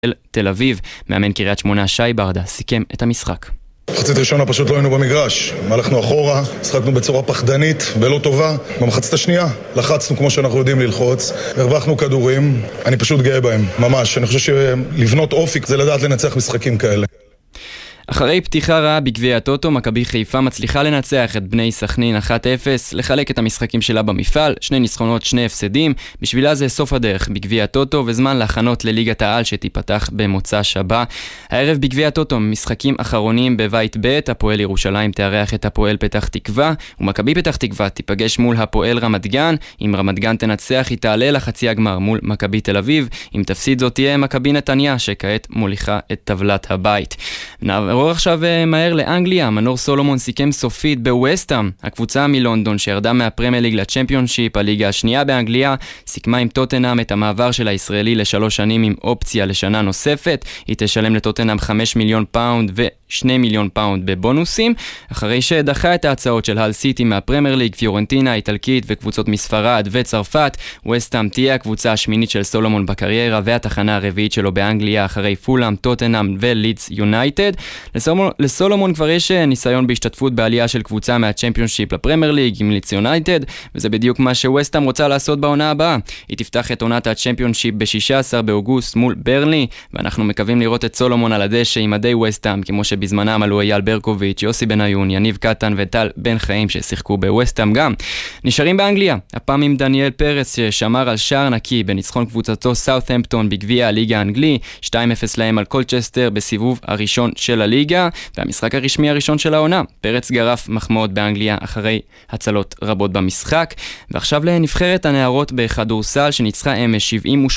תל אביב. מאמן קריית שמונה שי ברדה סיכם את המשחק. מחצית ראשונה פשוט לא היינו במגרש, הלכנו אחורה, שחקנו בצורה פחדנית ולא טובה. במחצית השנייה לחצנו כמו שאנחנו יודעים ללחוץ, הרווחנו כדורים, אני פשוט גאה בהם, ממש. אני חושב שלבנות אופק זה לדעת לנצח משחקים כאלה. אחרי פתיחה רעה בגביע הטוטו, מכבי חיפה מצליחה לנצח את בני סכנין 1-0, לחלק את המשחקים שלה במפעל, 2 ניצחונות, 2 הפסדים. בשבילה זה סוף הדרך בגביע הטוטו וזמן להכנות לליגת העל שתיפתח במוצא שבה. הערב בגביע הטוטו משחקים אחרונים בבית ב', הפועל ירושלים תארח את הפועל פתח תקווה, ומכבי פתח תקווה תיפגש מול הפועל רמת גן. אם רמת גן תנצח היא תעלה לחצי הגמר מול מכבי תל אביב, אם תפסיד זאת תהיה מכבי נתניה שכעת מוליכה את טבלת הבית. נעבור עכשיו מהר לאנגליה. מנור סולומון סיכם סופית בווסטהאם. הקבוצה מלונדון שירדה מהפרמייר ליג לצ'מפיונשיפ, הליגה השנייה באנגליה, סיכמה עם טוטנהאם את המעבר של הישראלי ל3 שנים עם אופציה לשנה נוספת. היא תשלם לטוטנהאם 5 מיליון פאונד ו2 מיליון פאונד בבונוסים. אחרי שדחה את ההצעות של הל סיטי מהפרמייר ליג, פיורנטינה, איטלקית וקבוצות מספרד וצרפת, ווסטהאם תהיה הקבוצה השמינית של סולומון בקריירה והתחנה הרביעית שלו באנגליה אחרי פולהאם, טוטנהאם ולידס יונייטד. לסולומון כבר יש ניסיון בהשתתפות בעלייה של קבוצה מהצ'מפיונשיפ לפרמייר ליג עם לידס יונייטד, וזה בדיוק מה שווסטהאם רוצה לעשות בעונה הבאה. היא תפתח את עונת הצ'מפיונשיפ ב-16 באוגוסט מול ברנלי, ואנחנו מקווים לראות את סולומון על הדשא עם עדי ווסטהאם, כמו שבזמנם עלו אייל ברקוביץ', יוסי בניון, יניב קטן וטל בן חיים ששיחקו בווסטהאם גם. נשארים באנגליה, הפעם עם דניאל פרס ששמר על שער נקי בניצחון קבוצתו סאות'המפטון בגביע הליגה האנגלי, 2-0 להם על קולצ'סטר בסיבוב הראשון של הליגה, והמשחק הרשמי הראשון של העונה. פרץ גרף מחמאות באנגליה אחרי הצלות רבות במשחק. ועכשיו לנבחרת הנערות בכדורסל שניצחה אמש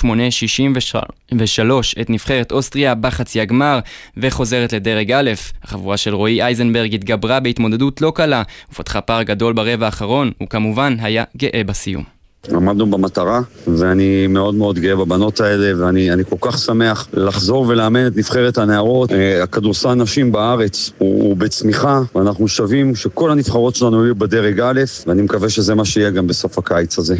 78-63 את נבחרת אוסטריה בחצי הגמר וחוזרת לדרג א'. החבורה של רועי אייזנברג התגברה בהתמודדות לא קלה ופתחה פער גדול ברבע האחרון, וכמובן היה גאה בסיום. עמדנו במטרה, ואני מאוד מאוד גאה בבנות האלה, ואני כל כך שמח לחזור ולאמן את נבחרת הנערות. הכדורסל נשים בארץ הוא בצמיחה, ואנחנו שווים שכל הנבחרות שלנו יהיו בדרג א', ואני מקווה שזה מה שיהיה גם בסוף הקיץ הזה.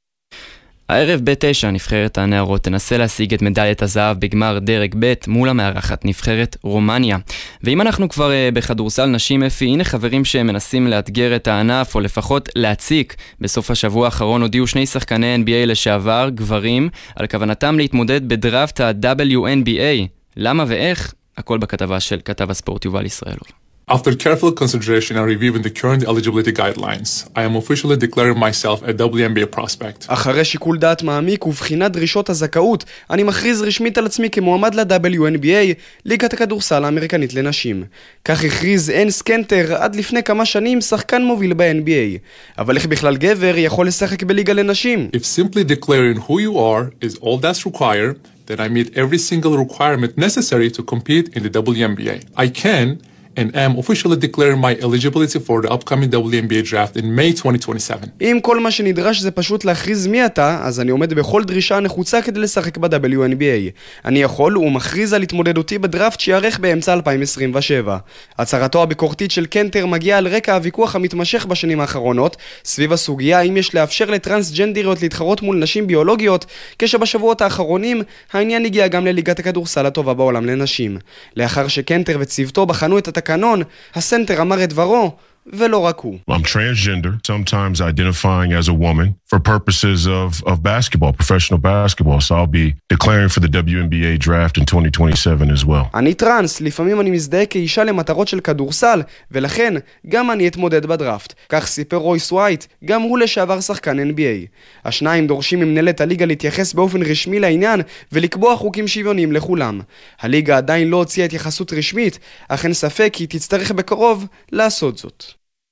הערב ב-9 נבחרת הנערות תנסה להשיג את מדליית הזהב בגמר דרג ב' מול המארחת נבחרת רומניה. ואם אנחנו כבר בכדורסל נשים אפי, הנה חברים שמנסים לאתגר את הענף או לפחות להציק. בסוף השבוע האחרון הודיעו 2 שחקני NBA לשעבר, גברים, על כוונתם להתמודד בדראפט ה-WNBA. למה ואיך? הכל בכתבה של כתב הספורט יובל ישראלוב. After careful consideration and reviewing the current eligibility guidelines, I am officially declaring myself a WNBA prospect. אחרי שיקול דעת מעמיק ובחינת דרישות הזכאות, אני מכריז רשמית על עצמי כמועמד ל-WNBA, ליגת הכדורסל האמריקנית לנשים. כך הכריז אנס קנטר עד לפני כמה שנים שחקן מוביל ב-NBA. אבל איך בכלל גבר יכול לשחק בליגה לנשים? If simply declaring who you are is all that's required, then I meet every single requirement necessary to compete in the WNBA. I can and am officially declaring my eligibility for the upcoming WNBA draft in May 2027. אם כל מה שנדרש זה פשוט להכריז מי אתה, אז אני עומד בכל דרישה נחוצה כדי לשחק ב-WNBA. אני יכול ומכריז על התמודדותי בדראפט שיערך באמצע 2027. הצהרתו הביקורתית של קנטר מגיעה על רקע הוויכוח המתמשך בשנים האחרונות, סביב הסוגיה האם יש לאפשר לטרנסג'נדריות להתחרות מול נשים ביולוגיות, כשבשבועות האחרונים העניין הגיע גם לליגת הכדורסל הטובה בעולם לנשים. לאחר שקנטר וצוותו בחנו את התקנון, הסנטר אמר את דברו, ולא רק הוא. I'm transgender, sometimes identifying as a woman for purposes of basketball, professional basketball. So I'll be declaring for the WNBA draft in 2027 as well. אני טרנס, לפעמים אני מזדהה כאישה למטרות של כדורסל, ולכן גם אני אתמודד בדראפט. כך סיפר רויס ווייט, גם הוא לשעבר שחקן NBA. השניים דורשים ממנהלת הליגה להתייחס באופן רשמי לעניין ולקבוע חוקים שוויוניים לכולם. הליגה עדיין לא הוציאה התייחסות רשמית, אך אין ספק כי תצטרך בקרוב לעשות זאת.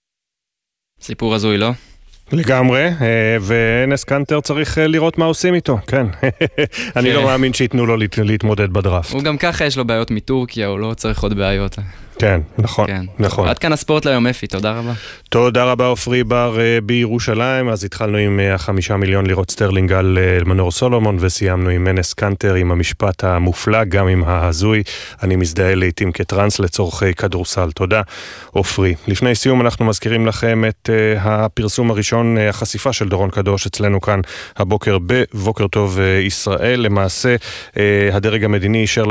סיפור הזוי, לא? לגמרי, ואנס קנטר צריך לראות מה עושים איתו, כן. אני לא מאמין שיתנו לו להתמודד בדראפט. הוא גם ככה יש לו בעיות מטורקיה, הוא לא צריך עוד בעיות. כן, נכון, כן. נכון. עד כאן הספורט ליום אפי, תודה רבה. תודה רבה אופרי בר בירושלים. אז התחלנו עם 5 מיליון לירות סטרלינג על מנור סולומון, וסיימנו עם אנס קנטר עם המשפט המופלא, גם עם ההזוי. אני מזדהה לעתים כטרנס לצורכי כדורסל. תודה אופרי. לפני סיום אנחנו מזכירים לכם את הפרסום הראשון, החשיפה של דורון קדוש אצלנו כאן הבוקר בבוקר טוב ישראל. למעשה הדרג המדיני אישר